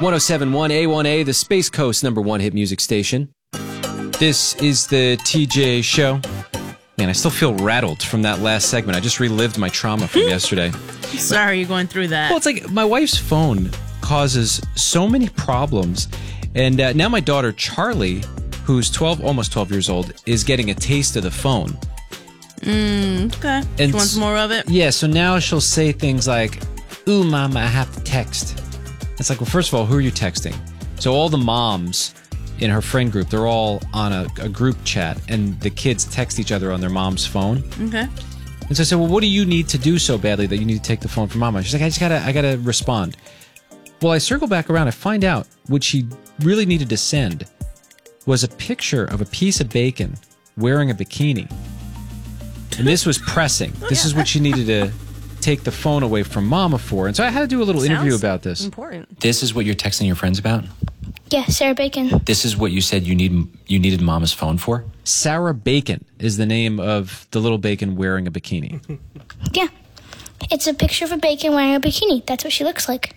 1071 A1A, the Space Coast #1 hit music station. This is the TJ Show. Man, I still feel rattled from that last segment. I just relived my trauma from yesterday. Sorry you're going through that. Well, it's like my wife's phone causes so many problems. And now my daughter, Charlie, who's almost 12 years old, is getting a taste of the phone. Okay. And She wants more of it? Yeah, so now she'll say things like, "Ooh, Mama, I have to text." It's like, well, first of all, who are you texting? So all the moms in her friend group, they're all on a group chat, and the kids text each other on their mom's phone. Okay. And so I said, well, what do you need to do so badly that you need to take the phone from Mama? She's like, I gotta respond. Well, I circle back around. I find out what she really needed to send was a picture of a piece of bacon wearing a bikini. And this was pressing. This is what she needed to take the phone away from Mama for. And so I had to do a little interview about this. Important. This is what you're texting your friends about? Yeah, Sarah Bacon. This is what you said you needed Mama's phone for? Sarah Bacon is the name of the little bacon wearing a bikini. Yeah. It's a picture of a bacon wearing a bikini. That's what she looks like.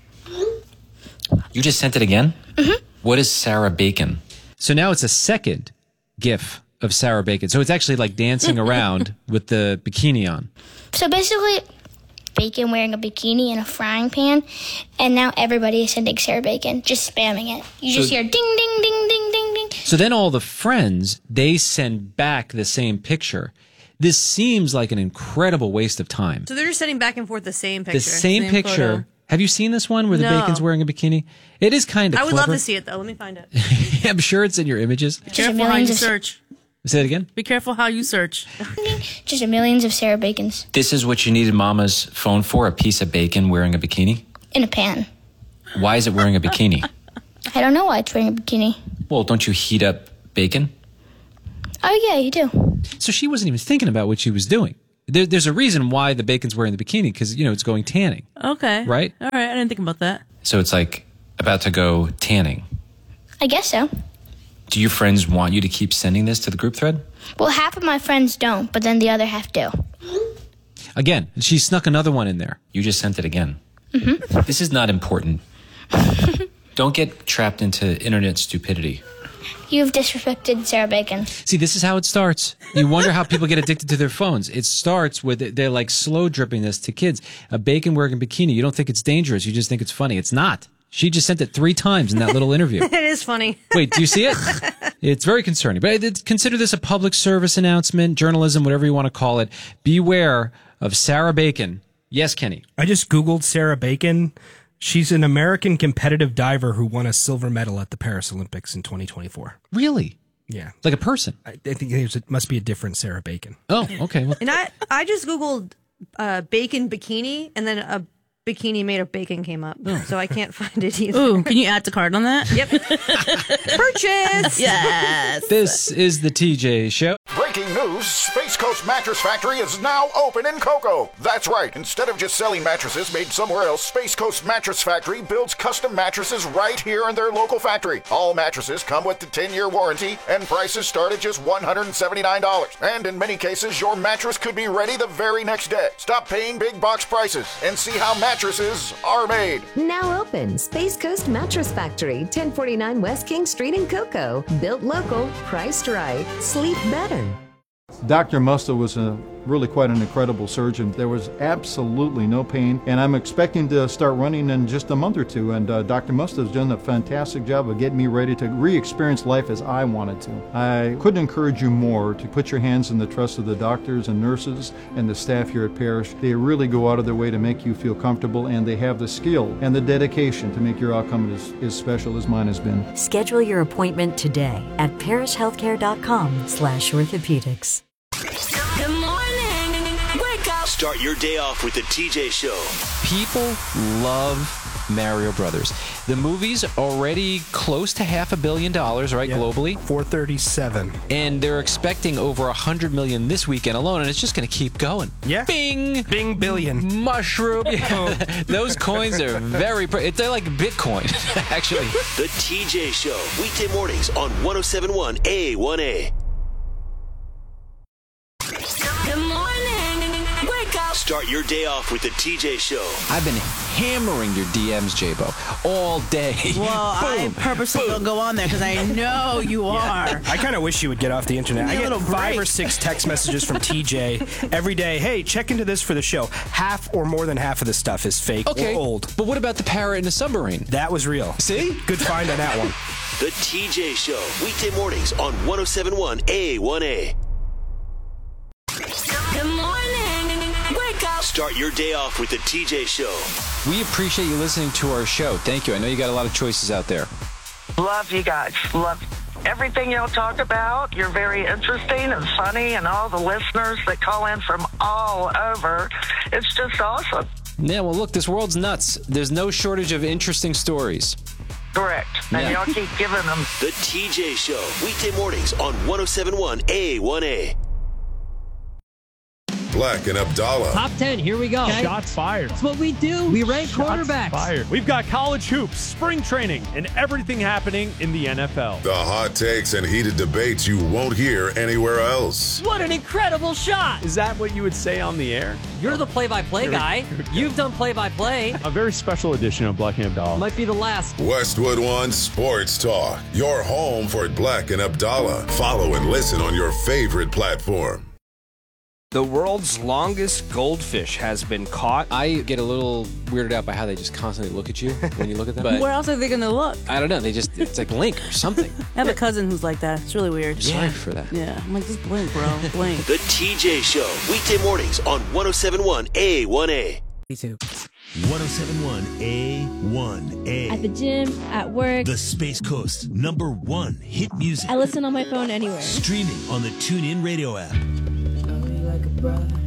You just sent it again? Mm-hmm. What is Sarah Bacon? So now it's a second GIF of Sarah Bacon. So it's actually like dancing around with the bikini on. So basically, Bacon wearing a bikini in a frying pan, and now everybody is sending Sarah Bacon, just spamming it. You just hear ding, ding, ding, ding, ding, ding. So then all the friends, they send back the same picture. This seems like an incredible waste of time. So they're just sending back and forth the same picture. The same picture. Photo. Have you seen this one where the No. bacon's wearing a bikini? It is kind of I would clever. love to see it, though. Let me find it. I'm sure it's in your images. Be careful how you search. Say it again. Be careful how you search. Just millions of Sarah Bacons This is what you needed Mama's phone for? A piece of bacon wearing a bikini? in a pan. Why is it wearing a bikini? I don't know why it's wearing a bikini. Well, don't you heat up bacon? Oh, yeah, you do. So she wasn't even thinking about what she was doing. There's a reason why the bacon's wearing the bikini, because, it's going tanning. Okay. Right? All right. I didn't think about that. So it's like about to go tanning. I guess so. Do your friends want you to keep sending this to the group thread? Well, half of my friends don't, but then the other half do. Again, she snuck another one in there. You just sent it again. Mm-hmm. This is not important. Don't get trapped into internet stupidity. You've disrespected Sarah Bacon. See, this is how it starts. You wonder how people get addicted to their phones. It starts with, they're like slow dripping this to kids. A bacon wearing a bikini. You don't think it's dangerous. You just think it's funny. It's not. She just sent it 3 times in that little interview. It is funny. Wait, do you see it? It's very concerning. But consider this a public service announcement, journalism, whatever you want to call it. Beware of Sarah Bacon. Yes, Kenny. I just Googled Sarah Bacon. She's an American competitive diver who won a silver medal at the Paris Olympics in 2024. Really? Yeah. Like a person? I think it must be a different Sarah Bacon. Oh, okay. Well, And I just Googled bacon bikini, and then a bikini made of bacon came up. So I can't find it either. Ooh, can you add to cart on that? Yep. Purchase! Yes. this is the TJ Show. Breaking news, Space Coast Mattress Factory is now open in Cocoa. That's right. Instead of just selling mattresses made somewhere else, Space Coast Mattress Factory builds custom mattresses right here in their local factory. All mattresses come with the 10-year warranty, and prices start at just $179. And in many cases, your mattress could be ready the very next day. Stop paying big box prices and see how mattresses are made. Now open, Space Coast Mattress Factory, 1049 West King Street in Cocoa. Built local, priced right, sleep better. Dr. Musta was really quite an incredible surgeon. There was absolutely no pain, and I'm expecting to start running in just a month or two, and Dr. Musta has done a fantastic job of getting me ready to re-experience life as I wanted to. I couldn't encourage you more to put your hands in the trust of the doctors and nurses and the staff here at Parrish. They really go out of their way to make you feel comfortable, and they have the skill and the dedication to make your outcome as special as mine has been. Schedule your appointment today at parishhealthcare.com/orthopedics. Good morning. Wake up. Start your day off with the TJ Show. People love Mario Brothers. The movie's already close to $500 million, right, globally? 437. And they're expecting over $100 million this weekend alone, and it's just going to keep going. Yeah. Bing! Bing billion. Mushroom. Yeah. Those coins are they're like Bitcoin, actually. The TJ Show. Weekday mornings on 1071 A1A. Good morning. Wake up. Start your day off with the TJ Show. I've been hammering your DMs, J-Bo, all day. Well, I purposely don't go on there because I know you are. I kind of wish you would get off the internet. I get 5 or 6 text messages from TJ every day. Hey, check into this for the show. Half or more than half of the stuff is fake or old. But what about the parrot in the submarine? That was real. See? Good find on that one. The TJ Show, weekday mornings on 107.1 A1A. Good morning. Wake up. Start your day off with the TJ Show. We appreciate you listening to our show. Thank you. I know you got a lot of choices out there. Love you guys. Love everything y'all talk about. You're very interesting and funny, and all the listeners that call in from all over. It's just awesome. Yeah, well, look, this world's nuts. There's no shortage of interesting stories. Correct. And y'all keep giving them. The TJ Show, weekday mornings on 107.1 A1A. Black and Abdallah. Top 10, here we go. Okay. Shots fired. That's what we do. We rank quarterbacks. Fired. We've got college hoops, spring training, and everything happening in the NFL. The hot takes and heated debates you won't hear anywhere else. What an incredible shot. Is that what you would say on the air? You're the play-by-play guy. You've done play-by-play. A very special edition of Black and Abdallah. Might be the last. Westwood One Sports Talk. Your home for Black and Abdallah. Follow and listen on your favorite platform. The world's longest goldfish has been caught. I get a little weirded out by how they just constantly look at you when you look at them. But where else are they going to look? I don't know. It's like blink or something. I have a cousin who's like that. It's really weird. Sorry for that. Yeah. I'm like, just blink, bro. Blink. The TJ Show, weekday mornings on 107.1 A1A. Me too. 107.1 A1A. At the gym, at work. The Space Coast #1 hit music. I listen on my phone anywhere. Streaming on the TuneIn Radio app. Like a bride.